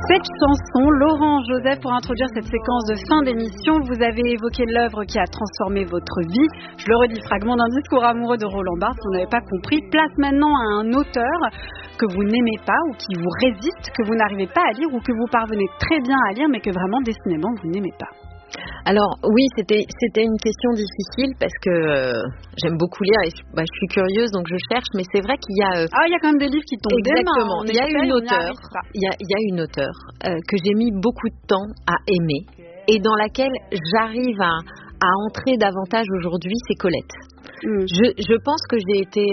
Cette chanson, Laurent Joseph, pour introduire cette séquence de fin d'émission, vous avez évoqué l'œuvre qui a transformé votre vie. Je le redis, fragment d'un discours amoureux de Roland Barthes, vous n'avez pas compris. Place maintenant à un auteur que vous n'aimez pas ou qui vous résiste, que vous n'arrivez pas à lire ou que vous parvenez très bien à lire mais que vraiment décidément vous n'aimez pas. Alors oui, c'était une question difficile parce que j'aime beaucoup lire et je suis curieuse donc je cherche, mais c'est vrai qu'il y a il y a quand même des livres qui tombent des mains. Exactement. Il y a une auteure que j'ai mis beaucoup de temps à aimer et dans laquelle j'arrive à entrer davantage aujourd'hui, c'est Colette. Je pense que j'ai été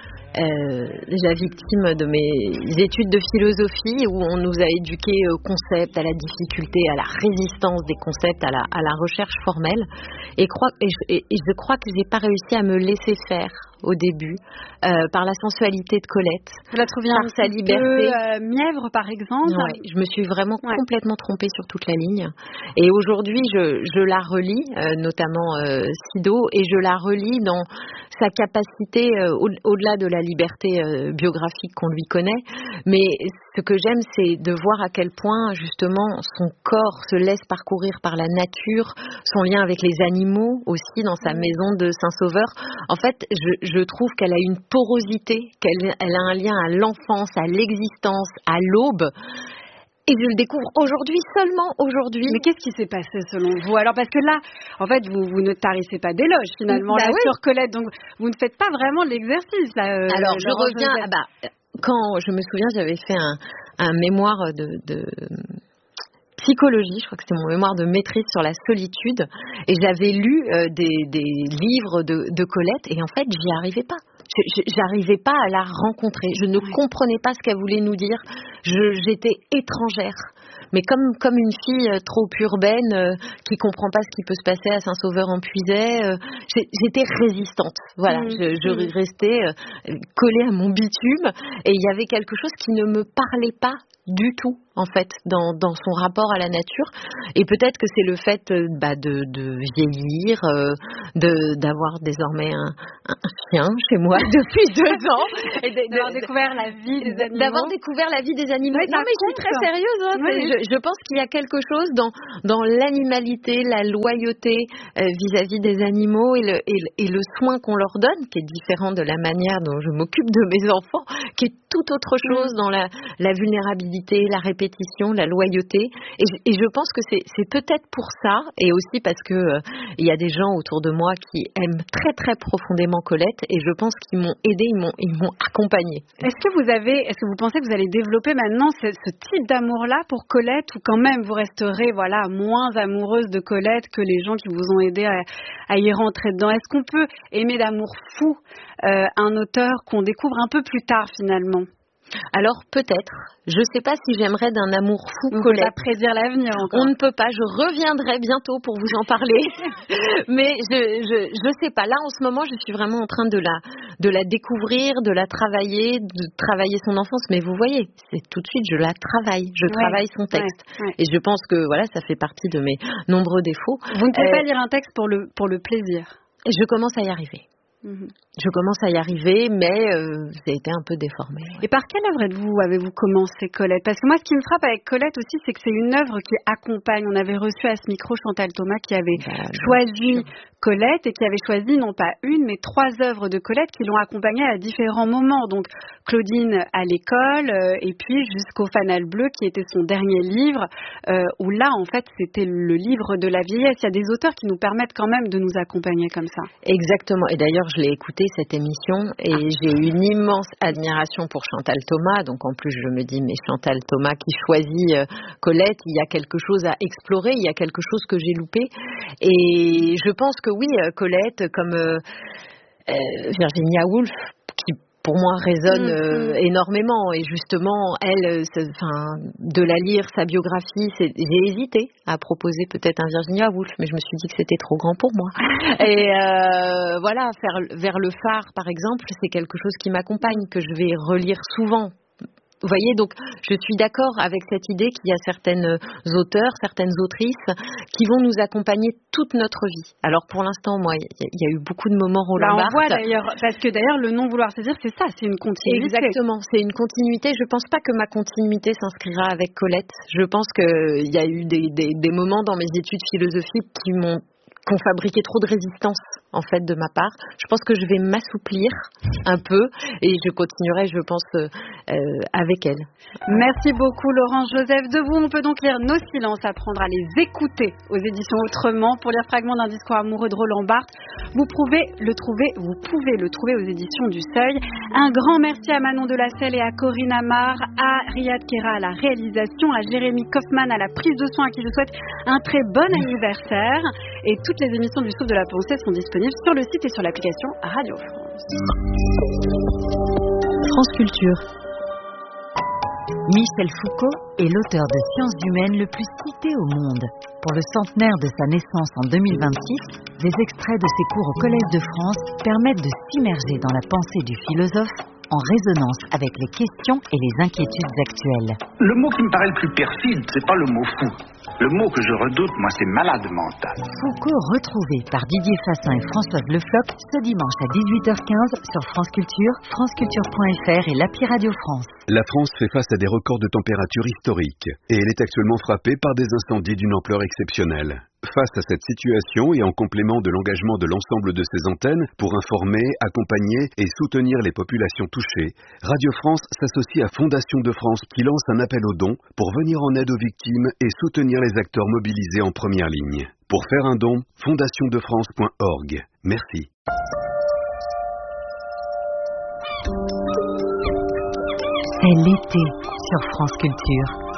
la victime de mes études de philosophie où on nous a éduqués au concept, à la difficulté, à la résistance des concepts, à la recherche formelle. Et je crois que j'ai pas réussi à me laisser faire au début par la sensualité de Colette. Vous la trouviez par sa liberté. Mièvre, par exemple. Ouais, je me suis vraiment complètement trompée sur toute la ligne. Et aujourd'hui, je la relis, notamment Sido, et je la relis dans sa capacité, au-delà de la liberté biographique qu'on lui connaît. Mais ce que j'aime, c'est de voir à quel point, justement, son corps se laisse parcourir par la nature, son lien avec les animaux aussi dans sa maison de Saint-Sauveur. En fait, je trouve qu'elle a une porosité, qu'elle a un lien à l'enfance, à l'existence, à l'aube. Et je le découvre aujourd'hui, seulement aujourd'hui. Mais qu'est-ce qui s'est passé selon vous? Alors parce que là, en fait, vous ne tarissez pas d'éloges finalement sur Colette, donc vous ne faites pas vraiment l'exercice. Alors je reviens, quand je me souviens, j'avais fait un mémoire de psychologie, je crois que c'était mon mémoire de maîtrise sur la solitude, et j'avais lu des livres de Colette, et en fait, j'y arrivais pas. J'arrivais pas à la rencontrer. Je ne comprenais pas ce qu'elle voulait nous dire. J'étais étrangère. Mais comme une fille trop urbaine qui comprend pas ce qui peut se passer à Saint-Sauveur-en-Puisaye, j'étais résistante. Voilà, je restais collée à mon bitume et il y avait quelque chose qui ne me parlait pas du tout en fait dans son rapport à la nature, et peut-être que c'est le fait de vieillir, d'avoir désormais un chien chez moi depuis 2 ans et d'avoir découvert la vie des animaux. D'avoir découvert la vie des animaux. Non mais je suis très sérieuse, je pense qu'il y a quelque chose dans l'animalité, la loyauté vis-à-vis des animaux et le soin qu'on leur donne, qui est différent de la manière dont je m'occupe de mes enfants, qui est tout autre chose dans la vulnérabilité, la répétition, la loyauté. Et je pense que c'est peut-être pour ça, et aussi parce que il y a des gens autour de moi qui aiment très très profondément Colette, et je pense qu'ils m'ont aidée, ils m'ont accompagnée. Est-ce que vous pensez que vous allez développer maintenant ce type d'amour-là pour Colette, ou quand même vous resterez moins amoureuse de Colette que les gens qui vous ont aidé à y rentrer dedans? Est-ce qu'on peut aimer d'amour fou un auteur qu'on découvre un peu plus tard finalement? Alors peut-être. Je ne sais pas si j'aimerais d'un amour fou Colette. On peut pas prédire l'avenir encore. On ne peut pas. Je reviendrai bientôt pour vous en parler. Mais je sais pas. Là en ce moment, je suis vraiment en train de la découvrir, de la travailler, de travailler son enfance. Mais vous voyez, c'est tout de suite, je la travaille. Je travaille son texte. Et je pense que ça fait partie de mes nombreux défauts. Vous ne pouvez pas lire un texte pour le plaisir. Je commence à y arriver. Je commence à y arriver, mais ça a été un peu déformé. Et par quelle œuvre avez-vous commencé Colette? Parce que moi, ce qui me frappe avec Colette aussi, c'est que c'est une œuvre qui accompagne. On avait reçu à ce micro Chantal Thomas qui avait choisi Colette et qui avait choisi non pas une, mais 3 œuvres de Colette qui l'ont accompagnée à différents moments. Donc Claudine à l'école et puis jusqu'au Fanal Bleu qui était son dernier livre où là, en fait, c'était le livre de la vieillesse. Il y a des auteurs qui nous permettent quand même de nous accompagner comme ça. Exactement. Et d'ailleurs, je l'ai écouté cette émission et j'ai une immense admiration pour Chantal Thomas. Donc en plus, je me dis, mais Chantal Thomas qui choisit Colette, il y a quelque chose à explorer, il y a quelque chose que j'ai loupé. Et je pense que oui, Colette, comme Virginia Woolf, qui pour moi résonne énormément, et justement elle, de la lire sa biographie, j'ai hésité à proposer peut-être un Virginia Woolf, mais je me suis dit que c'était trop grand pour moi. Et faire vers le phare par exemple, c'est quelque chose qui m'accompagne, que je vais relire souvent Vous voyez, donc je suis d'accord avec cette idée qu'il y a certaines auteurs, certaines autrices qui vont nous accompagner toute notre vie. Alors pour l'instant, moi, il y a eu beaucoup de moments Roland Barthes. On voit d'ailleurs, parce que d'ailleurs le non vouloir se dire, c'est ça, c'est une continuité. Exactement, c'est une continuité. Je pense pas que ma continuité s'inscrira avec Colette. Je pense qu'il y a eu des moments dans mes études philosophiques qui ont fabriqué trop de résistance en fait de ma part. Je pense que je vais m'assouplir un peu et je continuerai, je pense, avec elle. Merci beaucoup Laurence Joseph. De vous, on peut donc lire Nos silences, apprendre à les écouter aux éditions Autrement. Pour lire Fragment d'un discours amoureux de Roland Barthes, vous pouvez le trouver aux éditions du Seuil. Un grand merci à Manon Delacelle et à Corinne Amar, à Riyad Kera à la réalisation, à Jérémy Kaufmann à la prise de son, à qui je souhaite un très bon anniversaire. Et toutes les émissions du Souffle de la Pensée sont disponibles sur le site et sur l'application Radio France. France Culture. Michel Foucault est l'auteur de Sciences humaines le plus cité au monde. Pour le centenaire de sa naissance en 2026, des extraits de ses cours au Collège de France permettent de s'immerger dans la pensée du philosophe en résonance avec les questions et les inquiétudes actuelles. Le mot qui me paraît le plus perfide, c'est pas le mot fou. Le mot que je redoute, moi, c'est malade mental. Foucault retrouvé par Didier Fassin et Françoise Le Floch ce dimanche à 18h15 sur France Culture, franceculture.fr et l'API Radio France. La France fait face à des records de température historiques et elle est actuellement frappée par des incendies d'une ampleur exceptionnelle. Face à cette situation et en complément de l'engagement de l'ensemble de ses antennes pour informer, accompagner et soutenir les populations touchées, Radio France s'associe à Fondation de France qui lance un appel aux dons pour venir en aide aux victimes et soutenir les acteurs mobilisés en première ligne. Pour faire un don, fondationdefrance.org. Merci. C'est l'été sur France Culture.